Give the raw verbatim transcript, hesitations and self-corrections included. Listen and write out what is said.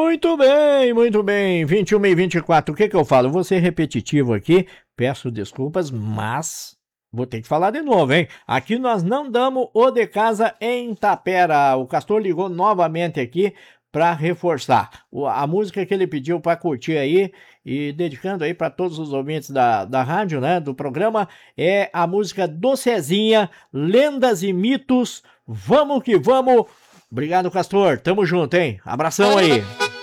Muito bem, muito bem. vinte e uma e vinte e quatro, o que que eu falo? Vou ser repetitivo aqui, peço desculpas, mas vou ter que falar de novo, hein? Aqui nós não damos o de casa em Tapera. O Castor ligou novamente aqui para reforçar o, a música que ele pediu para curtir aí e dedicando aí para todos os ouvintes da, da rádio, né, do programa, é a música do Cezinha, Lendas e Mitos. Vamos que vamos. Obrigado, Castor. Tamo junto, hein? Abração aí.